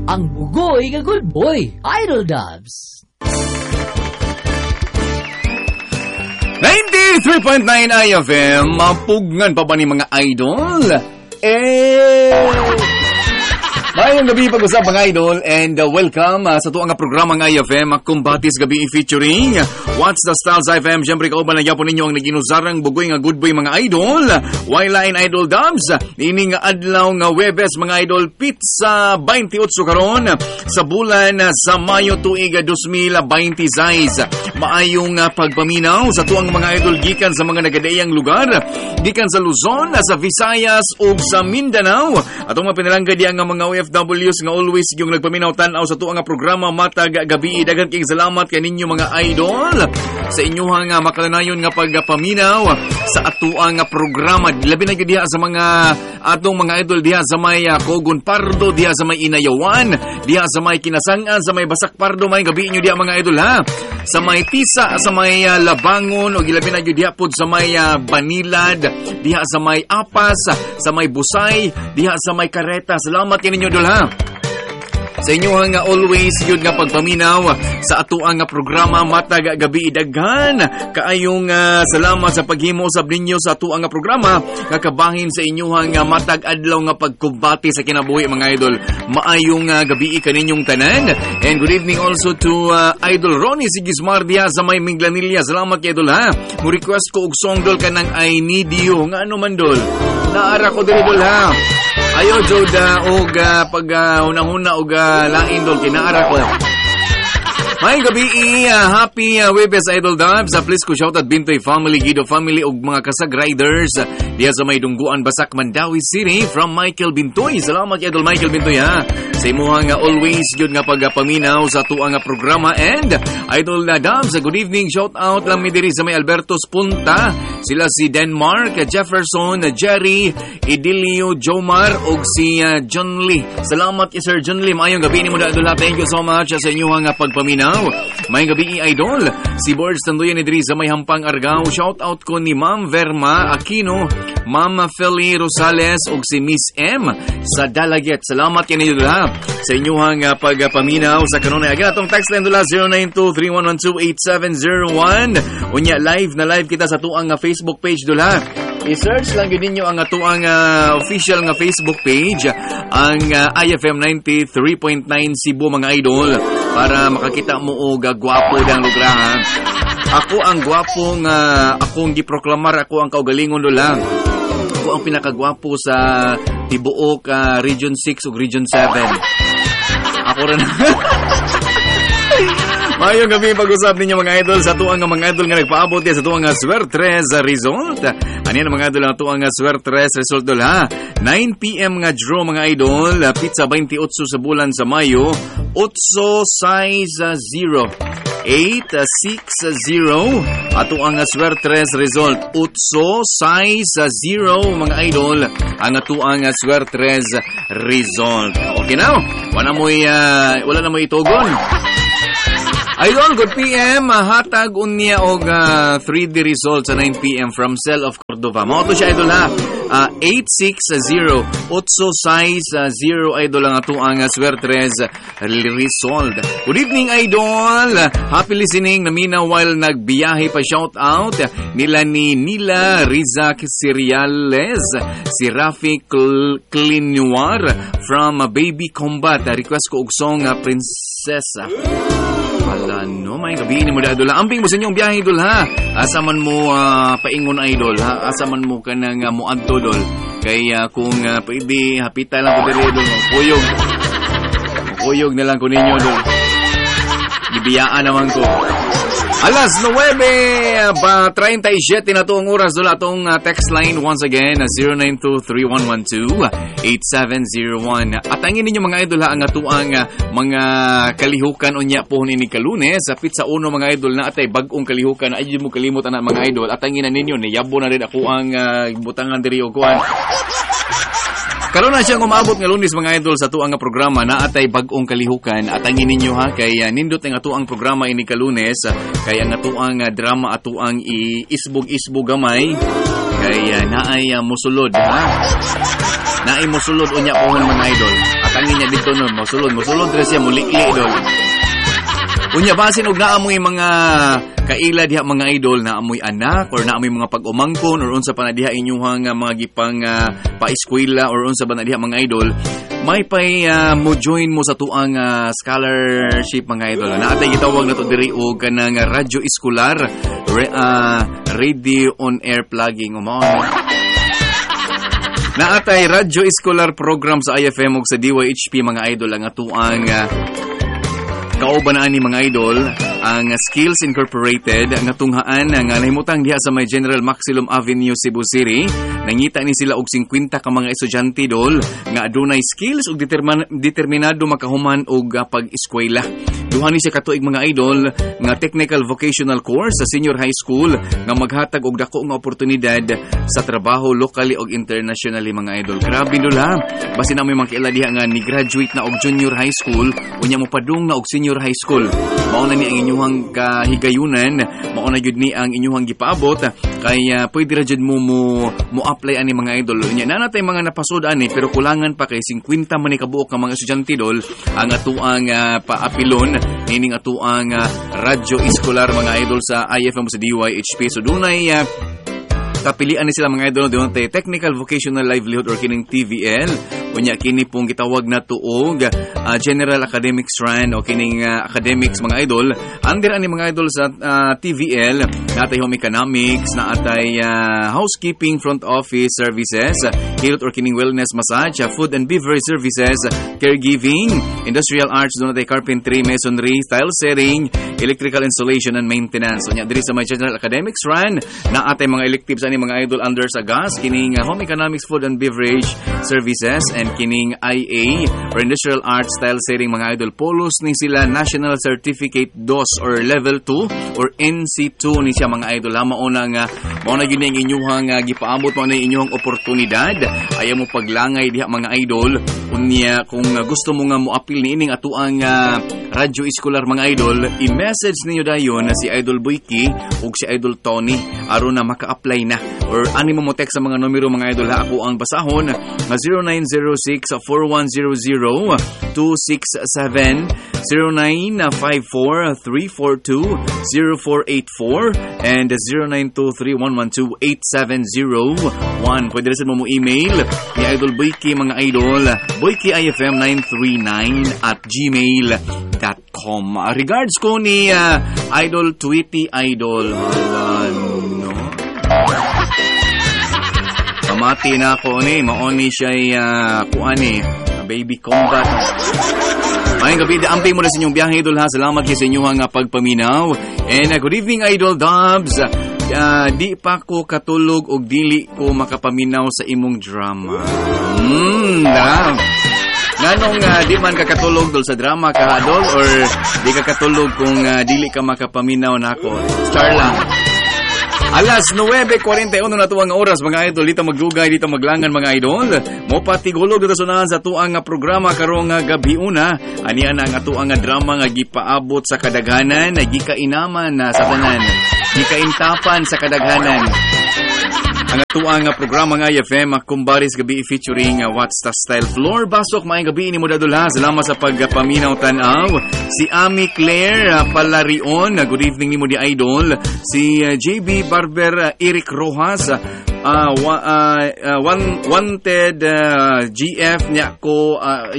ang bugoy nga good boy, Idol Dubs. 93.9 IFM, mapugngan pa ba ni mga idol? Mayong gabi pag-usap mga idol and welcome sa tuwang programang IFM Kumbatis Gabi featuring What's the Styles IFM. Siyempre kauban na yapon ninyo ang naginusarang bugoy nga good boy mga idol. Wailain Idol Dubs, ini nga adlaw nga Webes mga idol, pizza 28 karon sa bulan sa Mayo tuig 2026. Maayong pagpaminaw sa tuwang mga idol gikan sa mga nagadayang lugar, gikan sa Luzon, sa Visayas ug sa Mindanao. Atong mapinalangga diya nga mga OFWs nga always yung nagpaminaw tanaw sa tuwang nga programa matag gabi. Daghang king salamat kaninyo mga idol sa inyong nga makalanayon nga pagpaminaw sa atuang nga programa. Labi na gyud diha sa mga atong mga idol diha sa may Cogon Pardo, diha sa may Inayawan, diha sa may Kinasangan, sa may Basak Pardo. May gabi inyo diha mga idol ha. Sa may Tisa, sa may Labangon, o gilabi na gyud diha pod sa may Banilad, diha sa may Apas, sa may Busay, diha sa may Kareta. Salamat kaninyo idol ha. Sa inyo nga always yun nga pagpaminaw sa atuang nga programa matag gabi. Daghan kaayong salamat sa paghimo usab ninyo sa atuang nga programa nga kabahin sa inyo nga matag adlaw nga pagkumbati sa kinabuhi mga idol. Maayong gabi kaninyong tanan. And good evening also to Idol Ronnie Sigismardia sa may Minglanilla. Salamat kay idol ha. Mo request ko og song dol kanang I Need You. Nga ano man dol, naara ko diri dol ha. Ayo Joda og pag unang-una og lain dol kinaara ko. May gabi, happy Webes Idol Dubs. Please ko shout out Bintoy family, Guido family ug mga kasag riders diya sa may Dungguan, Basak, Mandawi City from Michael Bintoy. Salamat Idol Michael Bintoy ha. Sa imuha nga always yun nga pagpaminaw sa tuang nga programa. And Idol Dubs, good evening, shout out lang mi diri sa may Albertos Punta. Sila si Denmark, Jefferson, Jerry, Idilio, Jomar ug si John Lee. Salamat kay Sir John Lee. Maayong gabi ni mo Idol. Thank you so much sa inyong nga pagpaminaw. May gabi idol. Si Boards Tanduyan ni diri sa may Hampang Argao. Shout out ko ni Ma'am Verma Aquino, Ma'am Feli Rosales ug si Miss M sa Dalaget. Salamat kini idol ha sa inyong pagpaminaw sa kanunay. Again atong text line dula 0923-112-8701. Unya live kita sa tuang Facebook page dula. I-search lang yun ninyo ang atuang official nga Facebook page, ang IFM 93.9 Cebu mga idol, para makakita mo og gwapo dang lugar ha. Ako ang gwapong akong giproklamar, ako ang kaugalingon do lang. Ako ang pinakagwapo sa tibuok Region 6 ug Region 7. Ako rin. Mayong gabi pag-usap ninyo mga idol sa tuang mga idol nga nagpaabot sa tuang Swertres result. Ano yan mga idol ang tuang Swertres result dol ha. 9 PM nga draw mga idol, pizza 28 sa bulan sa Mayo, 8-6-0. 8-6-0 ato ang Swertres result. 8-6-0 mga idol ang ato ang Swertres result. Okay now, wala na mo itugon. Idol, good PM. Hatag unya og 3D results sa 9 PM from Cell of Cordova. Mao to siya idol ha. 8-6-0. 8-6-0 idol ang ato ang Swertres result. Good evening idol. Happy listening namina while nagbiyahe pa. Shout out nila ni Nila Rizak Siriales, si Rafi Clinuar from Baby Combat. Request ko og song Prinsesa. Wala no, may gabi ni mo da idol. Amping mo sa inyong biyahe idol ha. Asa man mo paingon idol ha. Asa man mo kanang muadto dol. Kay kung pwede hapita lang ko diri idol. Kuyog na lang ko ninyo dol. Gibiyaan naman ko. Alas 9 ba 37 na to ang oras dula atong text line once again 0923-112-8701. At angin ninyo mga idol ha ang atuang mga kalihukan unya po ni Kalunes sa pizza uno mga idol na atay bag-ong kalihukan ay mo kalimot ana mga idol. At angin na ninyo ni yabo na rin ako ang butangan diri og kuan. Karon na siyang umabot nga Lunes mga idol sa tuang nga programa na atay bag-ong kalihukan. At angin ninyo ha kay nindot ang atuang programa ini Kalunes kay ang atuang drama atuang isbog-isbog gamay kay naay musulod ha. Naay musulod unya po mga idol. At Tangin niya dito nun, mosulod rin siya, muli idol. Unya, basin og naamoy mga kaila diha mga idol, naamoy anak or naamoy mga pag-umangkon or unsa pa na diha inyuhang mga gipang pa-eskwela or unsa ba na diha mga idol, may pay mo join mo sa tuang scholarship mga idol. Naatay gitawag na to diri og kanang radyo escolar, radio on air plugging umao. Naatay radyo escolar program sa IFM ug sa DYHP mga idol ang atuang kauban ani mga idol ang Skills Incorporated ang atunghaan nga nahimutang diha sa may General Maximum Avenue, Cebu City. Nangita ni sila og 50 ka mga estudyante dol nga adunay skills ug determinado makahuman og pag-eskwela. Duha ni siya katuig mga idol nga technical vocational course sa senior high school nga maghatag og dako nga oportunidad sa trabaho locally ug internationally mga idol. Grabe dol ha. Basi na may mga kaila diha nga ni graduate na og junior high school unya mo padung na og senior high school. Mao na ni ang inyuhang kahigayunan, mao na gyud ni ang inyuhang gipaabot kay pwede ra jud mo apply ani mga idol. Unya na natay mga napasud ani pero kulangan pa kay 50 man ni kabuok nga mga estudyante dol ang atuang paapilon nining atuang radyo escolar mga idol sa IFM sa DYHP. So dunay kapilian ni sila mga idol doon tay Technical Vocational Livelihood or kining TVL. Unya kini pong gitawag na tuog General Academic Strand o kining academics mga idol. Under ani mga idol sa TVL natay home economics, naatay housekeeping, front office services, health or kining wellness massage, food and beverage services, caregiving, industrial arts, doon natay carpentry, masonry, tile setting, electrical installation and maintenance. Unya diri sa may General Academic Strand naatay mga electives ani mga idol under sa GAS kining home economics, food and beverage services and kining IA or industrial arts style setting mga idol. Polos ni sila National Certificate DOS or Level 2 or NC2 ni siya mga idol. Mao na yun ang inyuhang gipaabot, mao na inyuhang oportunidad. Ayaw mo paglangay diha mga idol. Unya kung gusto mo nga mo appeal ni ining atuang radyo escolar mga idol, i-message ninyo dayon na si Idol Boyki ug si Idol Tony aron na maka-apply na or ani mo text sa mga numero mga idol ha. Ako ang basahon nga 0906-4100-267, 0954-342-0484 and 0923-112-8701. Pwede rin mo email ni Idol Boyki mga idol, boykiifm939@gmail.com. Regards ko ni Idol Tweety Idol. No? Pamati na ako ni maoni siya kuani baby combat. Mayang gabi, amping mo na sa inyong biyahe idol ha. Salamat kayo sa inyong pagpaminaw. And good evening Idol Dubs. Di pa ko katulog og dili ko makapaminaw sa imong drama. Nganong di man ka katulog dol sa drama ka idol or di ka katulog kung dili ka makapaminaw nako. Star lang. Alas 9:41 na tuwang oras mga idol, dito magdugay, dito maglangan mga idol. Mo patigulog dito sunahan sa tuang programa karong gabi una. Aniya na ang atuang drama nga gipaabot sa kadaghanan, gikainaman na sa tanan, gikaintapan sa kadaghanan. Ang atuang programa nga IFM Kumbaris gabi featuring What's the Style. Floor Basok, maayong gabi ni mo dadula. Salamat sa pagpaminaw tanaw. Si Ami Claire Palarion, good evening ni mo di idol. Si JB Barber Eric Rojas, wanted GF niya ko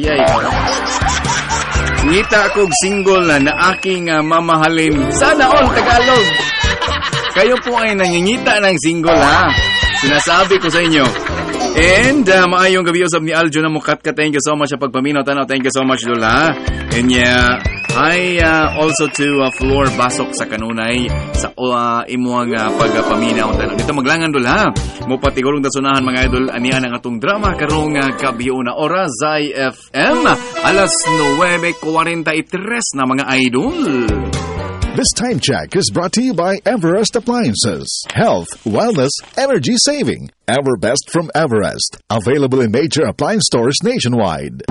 ngita akong single na aking mamahalin. Sana all Tagalog. Kayo po ay nangingita ng single ha. Sinasabi ko sa inyo. And maayong gabi usab ni Aljo na mukat ka. Thank you so much sa pagpaminaw tanaw. Thank you so much Lola. And hi also to Floor Basok sa kanunay sa imuang pagpaminaw tanaw. Dito maglangan Lola. Mo patigulong dasunahan mga idol aniya ang atong drama karong gabi una oras Zai FM alas 9:43 na mga idol. This time check is brought to you by Everest Appliances. Health, wellness, energy saving. Everbest from Everest. Available in major appliance stores nationwide.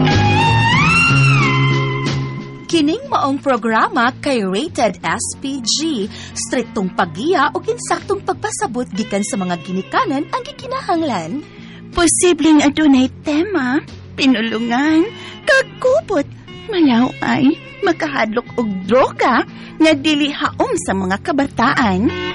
Kining maong programa kay Rated SPG. Striktong pagiya o insaktong pagpasabot gikan sa mga ginikanan ang gikinahanglan. Posibleng adunay tema, pinulungan, kagkupot, malaw ay makahadlok og droga nga dili haom sa mga kabataan.